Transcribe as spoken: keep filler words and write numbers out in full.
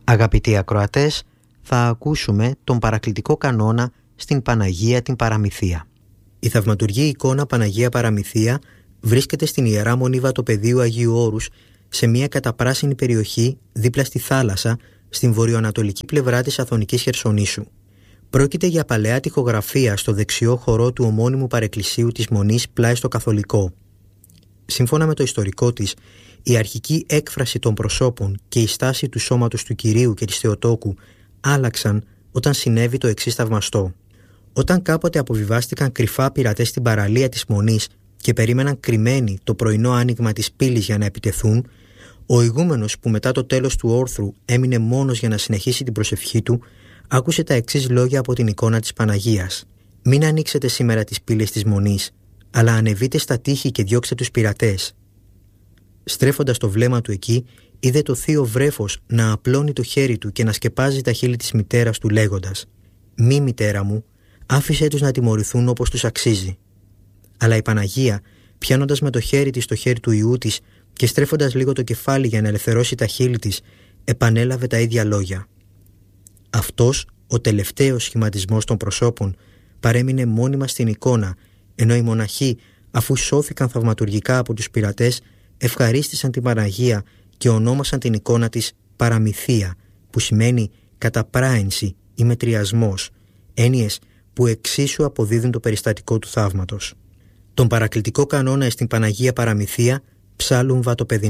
Αγαπητοί ακροατές, θα ακούσουμε τον παρακλητικό κανόνα στην Παναγία την Παραμυθία. Η θαυματουργή εικόνα Παναγία Παραμυθία βρίσκεται στην Ιερά Μονή Βατοπεδίου Αγίου Όρους, σε μια καταπράσινη περιοχή δίπλα στη θάλασσα, στην βορειοανατολική πλευρά της Αθωνικής Χερσονήσου. Πρόκειται για παλαιά τοιχογραφία στο δεξιό χορό του ομώνυμου παρεκκλησίου της Μονής πλάι στο Καθολικό. Σύμφωνα με το ιστορικό της, η αρχική έκφραση των προσώπων και η στάση του σώματος του Κυρίου και της Θεοτόκου άλλαξαν όταν συνέβη το εξής θαυμαστό. Όταν κάποτε αποβιβάστηκαν κρυφά πειρατές στην παραλία της Μονής και περίμεναν κρυμμένοι το πρωινό άνοιγμα της πύλης για να επιτεθούν, ο ηγούμενος, που μετά το τέλος του όρθρου έμεινε μόνος για να συνεχίσει την προσευχή του, άκουσε τα εξής λόγια από την εικόνα της Παναγίας: «Μην ανοίξετε σήμερα τις πύλες της Μονής, αλλά ανεβείτε στα τείχη και διώξτε τους πειρατές». Στρέφοντας το βλέμμα του εκεί, είδε το θείο βρέφος να απλώνει το χέρι του και να σκεπάζει τα χείλη της μητέρας του, λέγοντας: «Μη, μητέρα μου, άφησέ τους να τιμωρηθούν όπως τους αξίζει». Αλλά η Παναγία, πιάνοντας με το χέρι της το χέρι του Υιού της και στρέφοντας λίγο το κεφάλι για να ελευθερώσει τα χείλη της, επανέλαβε τα ίδια λόγια. Αυτός, ο τελευταίος σχηματισμός των προσώπων, παρέμεινε μόνιμα στην εικόνα, ενώ οι μοναχοί, αφού σώθηκαν θαυματουργικά από τους πειρατές, ευχαρίστησαν την Παναγία και ονόμασαν την εικόνα της Παραμυθία, που σημαίνει καταπράενση ή μετριασμός, έννοιες που εξίσου αποδίδουν το περιστατικό του θαύματος. Τον παρακλητικό κανόνα στην Παναγία Παραμυθία ψάλλουν βατοπεδινοί.